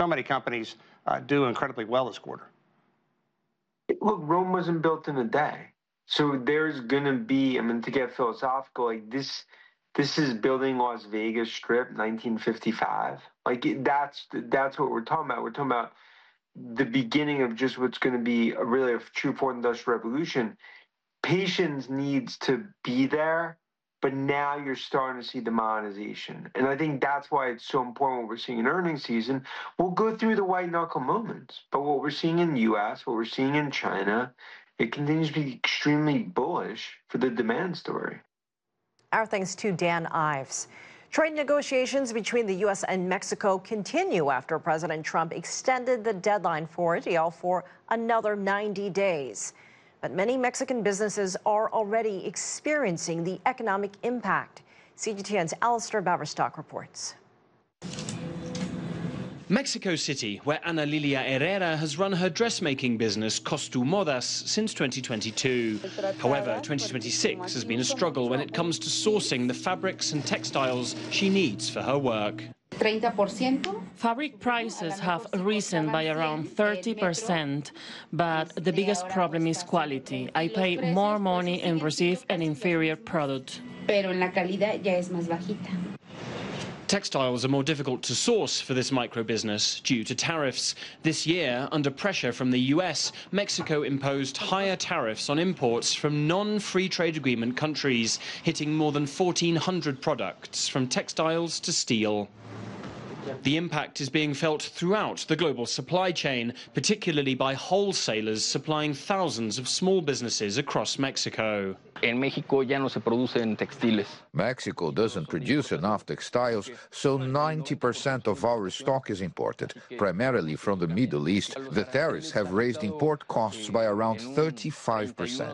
so many companies do incredibly well this quarter. Look, Rome wasn't built in a day. So there's going to be, I mean, to get philosophical, like this is building Las Vegas Strip 1955. Like that's what we're talking about. We're talking about the beginning of just what's going to be a true fourth industrial revolution. Patience needs to be there, but now you're starting to see the monetization. And I think that's why it's so important what we're seeing in earnings season. We'll go through the white knuckle moments, but what we're seeing in the US, what we're seeing in China, it continues to be extremely bullish for the demand story. Our thanks to Dan Ives. Trade negotiations between the U.S. and Mexico continue after President Trump extended the deadline for a deal for another 90 days. But many Mexican businesses are already experiencing the economic impact. CGTN's Alistair Baverstock reports. Mexico City, where Ana Lilia Herrera has run her dressmaking business Costu Modas since 2022. However, 2026 has been a struggle when it comes to sourcing the fabrics and textiles she needs for her work. 30%. Fabric prices have risen by around 30%, but the biggest problem is quality. I pay more money and receive an inferior product. Pero en la calidad ya es más bajita. Textiles are more difficult to source for this micro-business due to tariffs. This year, under pressure from the US, Mexico imposed higher tariffs on imports from non-free trade agreement countries, hitting more than 1,400 products, from textiles to steel. The impact is being felt throughout the global supply chain, particularly by wholesalers supplying thousands of small businesses across Mexico. En México ya no se producen textiles. Mexico doesn't produce enough textiles, so 90% of our stock is imported, primarily from the Middle East. The tariffs have raised import costs by around 35%.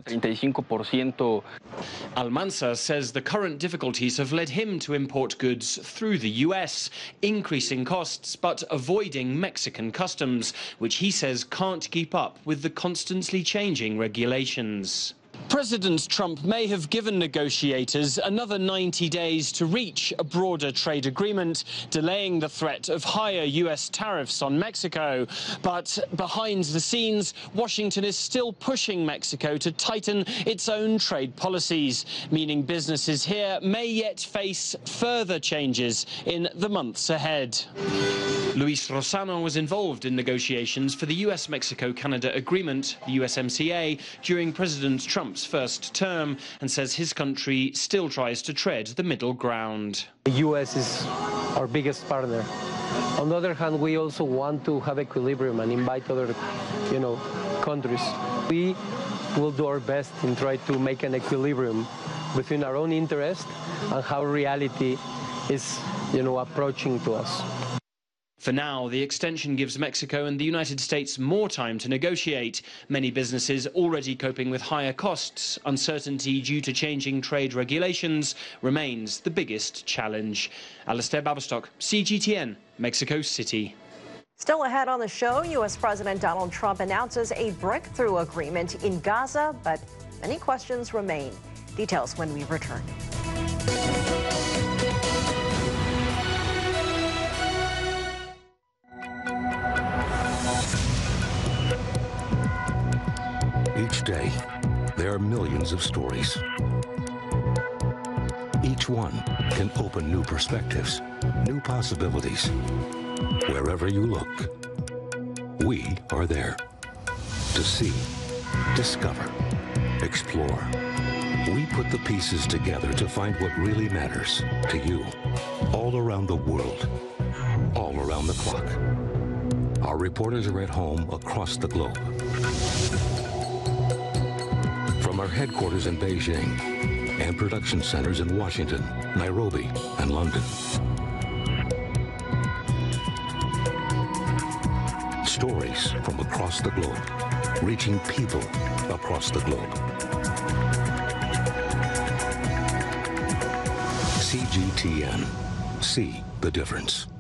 35%. Almanza says the current difficulties have led him to import goods through the US, increasing costs but avoiding Mexican customs, which he says can't keep up with the constantly changing regulations. President Trump may have given negotiators another 90 days to reach a broader trade agreement, delaying the threat of higher US tariffs on Mexico. But behind the scenes, Washington is still pushing Mexico to tighten its own trade policies, meaning businesses here may yet face further changes in the months ahead. Luis Rosano was involved in negotiations for the US-Mexico-Canada agreement, the USMCA, during President Trump's first term, and says his country still tries to tread the middle ground. The US is our biggest partner. On the other hand, we also want to have equilibrium and invite other, countries. We will do our best in trying to make an equilibrium between our own interest and how reality is, approaching to us. For now, the extension gives Mexico and the United States more time to negotiate. Many businesses already coping with higher costs. Uncertainty due to changing trade regulations remains the biggest challenge. Alistair Baverstock, CGTN, Mexico City. Still ahead on the show, U.S. President Donald Trump announces a breakthrough agreement in Gaza, but many questions remain. Details when we return. Each day, there are millions of stories. Each one can open new perspectives, new possibilities. Wherever you look, we are there to see, discover, explore. We put the pieces together to find what really matters to you, all around the world, all around the clock. Our reporters are at home across the globe. From our headquarters in Beijing and production centers in Washington, Nairobi, and London. Stories from across the globe, reaching people across the globe. CGTN. See the difference.